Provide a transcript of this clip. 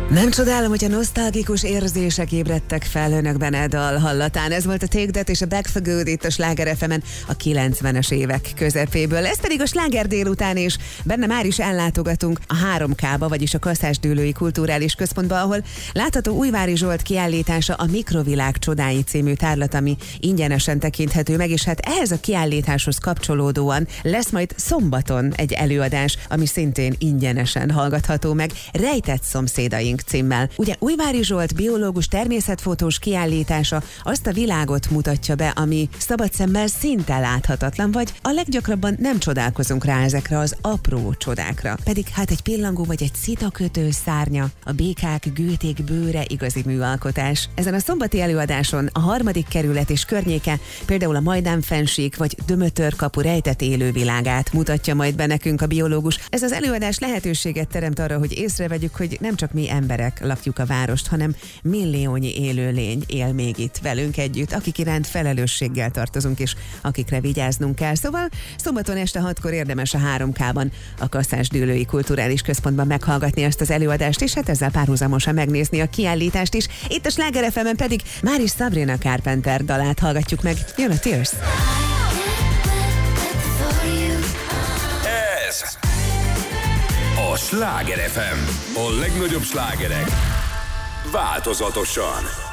Nem csodálom, hogy a nosztalgikus érzések ébredtek fel önökben e dal hallatán. Ez volt a Take That és a Back for Good itt a Sláger FM-en a 90-es évek közepéből. Ez pedig a Sláger délután, és benne már is ellátogatunk a 3K-ba, vagyis a Kaszásdőlői Kulturális Központba, ahol látható Újvári Zsolt kiállítása, a Mikrovilág csodái című tárlat, ami ingyenesen tekinthető meg, és hát ehhez a kiállításhoz kapcsolódóan lesz majd szombaton egy előadás, ami szintén ingyenesen hallgatható meg, Rejtett szomszédaink címmel. Ugye Újvári Zsolt biológus természetfotós kiállítása azt a világot mutatja be, ami szabad szemmel szinte láthatatlan, vagy a leggyakrabban nem csodálkozunk rá ezekre az apró csodákra. Pedig hát egy pillangó vagy egy szitakötő szárnya, a békák, gőték bőre igazi műalkotás. Ezen a szombati előadáson a 3. kerület és környéke, például a Majdán-fensík vagy Dömötör-kapu rejtett élővilágát mutatja majd be nekünk a biológus. Ez az előadás lehetőséget teremt arra, hogy észrevegyük, hogy nem csak mi emberek lakjuk a várost, hanem milliónyi élőlény él még itt velünk együtt, akik iránt felelősséggel tartozunk, és akikre vigyáznunk kell. Szóval szombaton este 6-kor érdemes a 3K-ban, a Kaszásdőlői Kulturális Központban meghallgatni ezt az előadást, és hát ezzel párhuzamosan megnézni a kiállítást is. Itt a Sláger FM-en pedig már is Sabrina Carpenter dalát hallgatjuk meg. Jön a Tears. Ez a Sláger FM. A legnagyobb slágerek változatosan.